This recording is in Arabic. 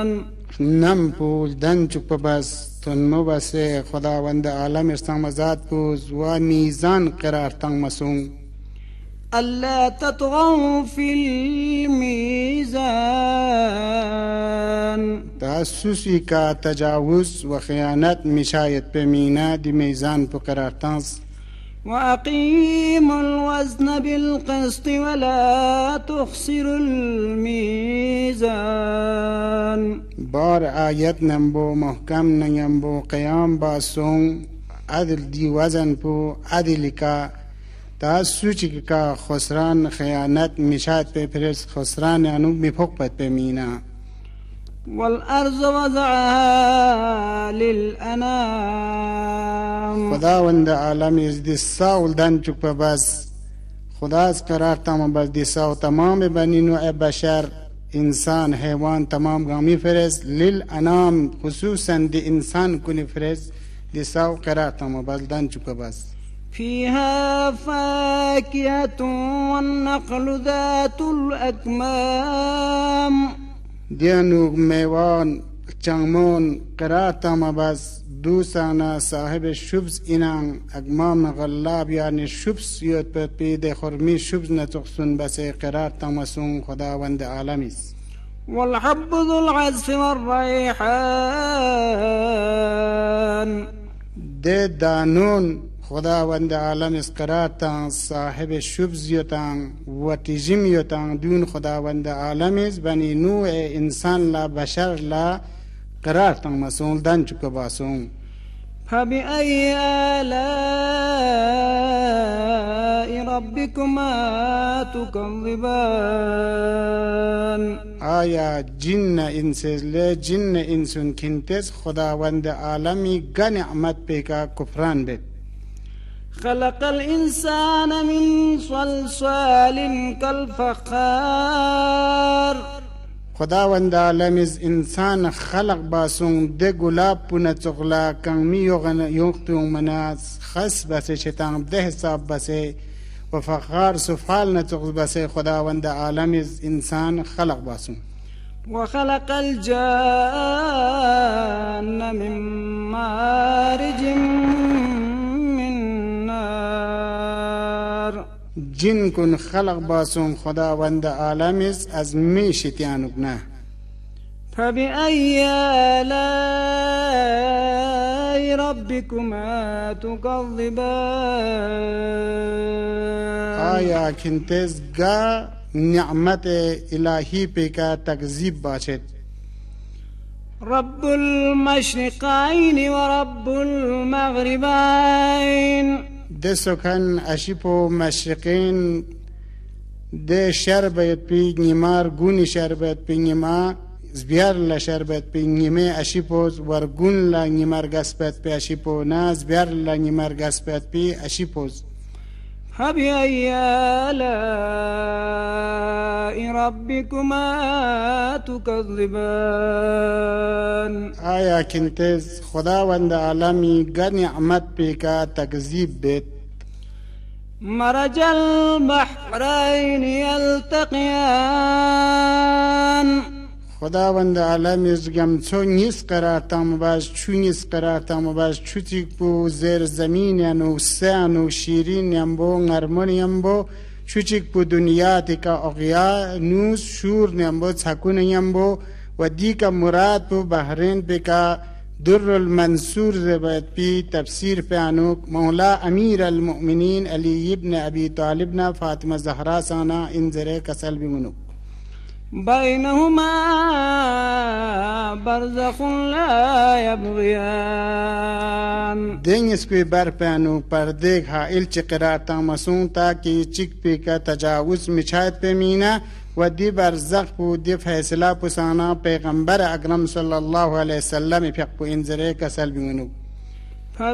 نم پوز دن چک بس تن مبس خداوند عالم استمزاد پوز و میزان قرار تنگ مسون ألا تطغوا في الميزان تأسسی کا تجاوز و خیانت مشایت پہ مینا دی میزان پہ قرار تنز وأقيموا الوزن بالقسط ولا تخسروا الميزان بار آیت نمبو محکم نمبو قیام باسون عدل دی وزن پو عدل کا تاسوچ کا خسران خیانت مشایت پہ پھرس خسران انو مفقبت پہ مینا والأرض وضعها للأنام خداوند عالم از دی ساول دن چک پہ بس خدا از قرار تمام بس دی ساو تمام بنی نوع بشر انسان حیوان تمام گامی فرز للانام خصوصا دی انسان کنی فرز دی ساو قرار تمام بس دن چک پہ بس فيها فاكهة والنخل ذات الأكمام دیانو میوان چنگمون قرار تمام بس دوسانا صاحب شبز اینان اقمام غلاب یعنی شبز یود پر پید خرمی شبز نتقصن بس قرار تمسون خداوند عالمیست والحب ذو العزف والريحان ده دانون خداوند عالمیست قرار تان صاحب شبز یوتان و تیجم یوتان دون خداوند عالمیست بنی نوع انسان لا بشر لا قرار تمسون دن چکا باسون فبأي آلاء ربكما تكذبان آیا جن انسز لے جن انسون کنتز خداوند عالمی گنعمت پہ کا کفران بیت خلق الإنسان من صلصال كالفخار خداوند عالم از انسان خلق باسون ده گلاب پونه چغلا کنمی یوختو مناس خس بسه شتان ده حساب بسه و فخار سفال نچغز بسه خداوند عالم از انسان خلق باسون وخلق الجان من مارج من نار جن کن خلق باسون خداوند عالم از میشتیانو نه فبأي آلاء ربكما تكذبان آیا کنتز گا نعمت الہی پہ کا تکذیب باشد رب المشرقين ورب المغربين ده سکن اشیپو مشرقین ده شربت پی نیمار گونی شربت پی نیما زبیار لشربت پی نیمه اشیپوز ورگون لا نیمار گسبت پی اشیپو نا زبیار لا نیمار گسبت پی اشیپوز فبأي آلاء ربكما تكذبان آیا کنتز خداوند عالمی گر نعمت پی کا تکذیب بیت مرج البحرين يلتقيان خداوند عالمی از گمچو نیست قرار تام باش چو نیست قرار تام باش چو تیک بو زیر زمین یانو سانو شیرین یمبو نرمون یمبو چو تیک بو دنیا تیکا اغیا نوس شور یمبو چکون یمبو و دیکا مراد بو بحرین بکا در المنصور زباد پی تفسیر پیانوک مولا امیر المؤمنین علی ابن ابی طالبنا فاطمہ زہرا سانا انزر کسل بمنوک بينهما برزخ لا يبغيان دینس کوئی بر پینو پر دیکھ حائل چی قرار تامسون تاکی چک پی کا تجاوز مچایت پی مینا و دی برزخ پو دی فیصلہ پسانا پیغمبر اکرم صلی اللہ علیہ وسلم پیق پو انزرے کسل بیمونو